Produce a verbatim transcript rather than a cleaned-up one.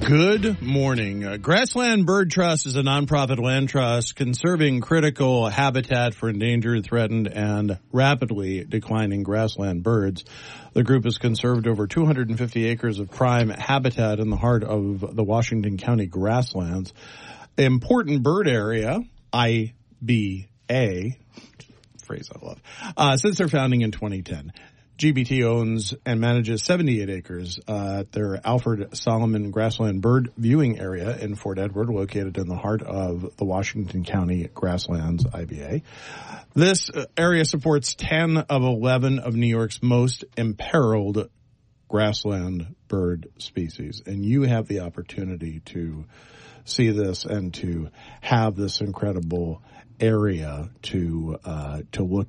Good morning. Uh, Grassland Bird Trust is a nonprofit land trust conserving critical habitat for endangered, threatened, and rapidly declining grassland birds. The group has conserved over two hundred fifty acres of prime habitat in the heart of the Washington County grasslands. Important bird area, I B A, phrase I love, uh, since their founding in twenty ten. G B T owns and manages seventy-eight acres uh, at their Alfred Solomon Grassland Bird Viewing Area in Fort Edward, located in the heart of the Washington County Grasslands, I B A. This area supports ten of eleven of New York's most imperiled grassland bird species, and you have the opportunity to see this and to have this incredible area to uh, to look